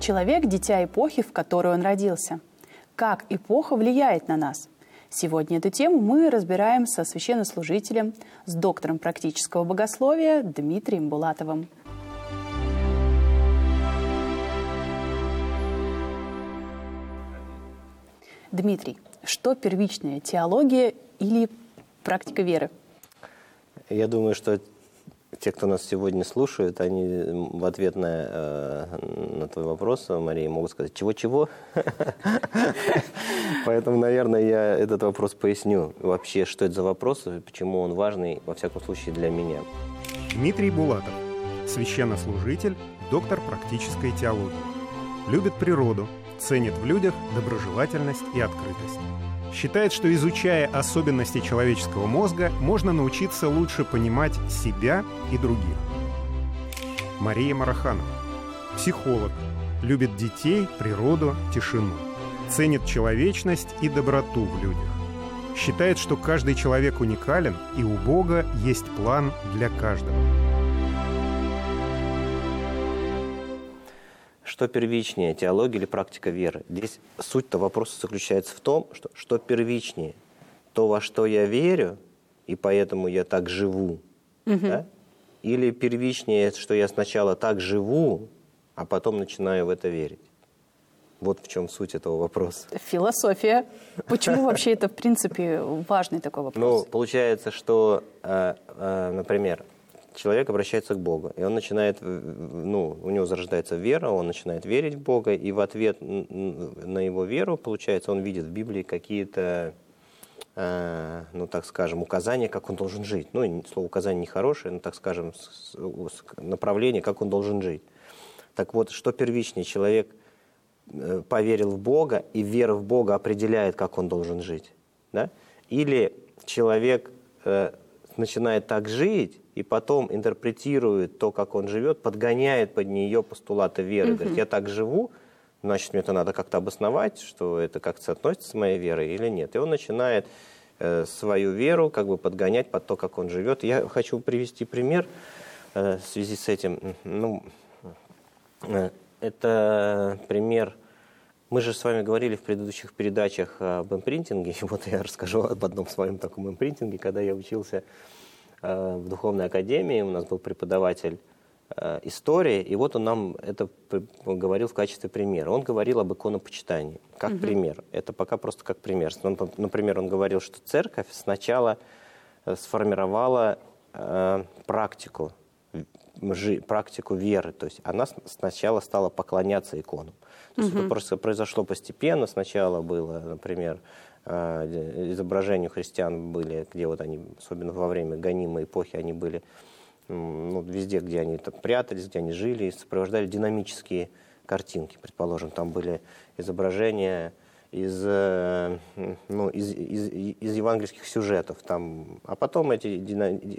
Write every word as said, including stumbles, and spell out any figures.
Человек – дитя эпохи, в которой он родился. Как эпоха влияет на нас? Сегодня эту тему мы разбираем со священнослужителем, с доктором практического богословия Дмитрием Булатовым. Дмитрий, что первичная, теология или практика веры? Я думаю, что те, кто нас сегодня слушают, они в ответ на, э, на твой вопрос, Мария, могут сказать, чего-чего? Поэтому, наверное, я этот вопрос поясню. Вообще, что это за вопрос, почему он важный, во всяком случае, для меня. Дмитрий Булатов, священнослужитель, доктор практической теологии. Любит природу, ценит в людях доброжелательность и открытость. Считает, что, изучая особенности человеческого мозга, можно научиться лучше понимать себя и других. Мария Мараханова. Психолог. Любит детей, природу, тишину. Ценит человечность и доброту в людях. Считает, что каждый человек уникален, и у Бога есть план для каждого. Что первичнее, теология или практика веры? Здесь суть-то вопроса заключается в том, что, что первичнее, то, во что я верю, и поэтому я так живу, угу. да? Или первичнее, что я сначала так живу, а потом начинаю в это верить. Вот в чем суть этого вопроса. Философия. Почему вообще это, в принципе, важный такой вопрос? Ну, получается, что, например, человек обращается к Богу, и он начинает, ну, у него зарождается вера, он начинает верить в Бога, и в ответ на его веру, получается, он видит в Библии какие-то, э, ну, так скажем, указания, как он должен жить. Ну, слово указание нехорошее, но, так скажем, направление, как он должен жить. Так вот, что первичнее, человек поверил в Бога, и вера в Бога определяет, как он должен жить, да? Или человек э, начинает так жить, и потом интерпретирует то, как он живет, подгоняет под нее постулаты веры. Mm-hmm. Говорит, я так живу, значит, мне это надо как-то обосновать, что это как-то соотносится с моей верой или нет. И он начинает э, свою веру как бы подгонять под то, как он живет. Я хочу привести пример э, в связи с этим. Ну, э, это пример... Мы же с вами говорили в предыдущих передачах об импринтинге. И вот я расскажу об одном своем таком импринтинге, когда я учился в духовной академии, у нас был преподаватель э, истории, и вот он нам это говорил в качестве примера. Он говорил об иконопочитании, как угу. пример. Это пока просто как пример. Он, например, он говорил, что церковь сначала сформировала э, практику, жи, практику веры, то есть она сначала стала поклоняться иконам. То есть угу. это просто произошло постепенно. Сначала было, например, изображения христиан были, где вот они, особенно во время гонимой эпохи, они были ну, везде, где они там прятались, где они жили, и сопровождали динамические картинки. Предположим, там были изображения из, ну, из, из, из евангельских сюжетов. Там, а потом эти